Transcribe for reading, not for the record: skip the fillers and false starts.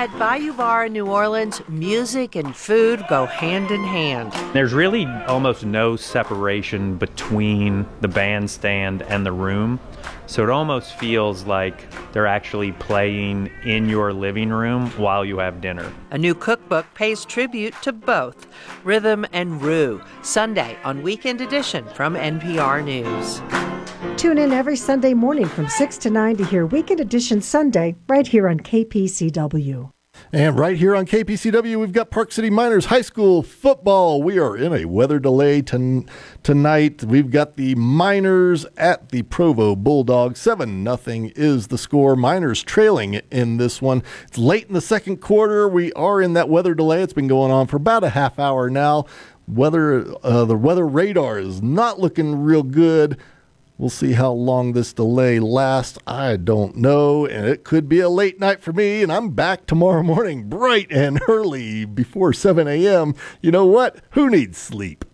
At Bayou Bar in New Orleans, music and food go hand in hand. There's really almost no separation between the bandstand and the room. So it almost feels like they're actually playing in your living room while you have dinner. A new cookbook pays tribute to both rhythm and roux. Sunday on Weekend Edition from NPR News. Tune in every Sunday morning from 6 to 9 to hear Weekend Edition Sunday right here on KPCW. And right here on KPCW, we've got Park City Miners High School football. We are in a weather delay tonight. We've got the Miners at the Provo Bulldogs. 7-0 is the score. Miners trailing in this one. It's late in the second quarter. We are in that weather delay. It's been going on for about a half hour now. The weather radar is not looking real good. We'll see how long this delay lasts. I don't know, and it could be a late night for me, and I'm back tomorrow morning bright and early before 7 a.m. You know what? Who needs sleep?